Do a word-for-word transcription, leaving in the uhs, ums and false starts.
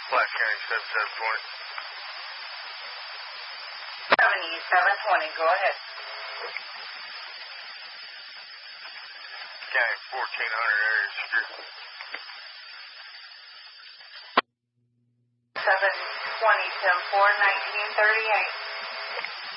Black County seventy-seven twenty. seventy-seven twenty, go ahead. County fourteen hundred area street. seven twenty, ten four, nineteen thirty-eight.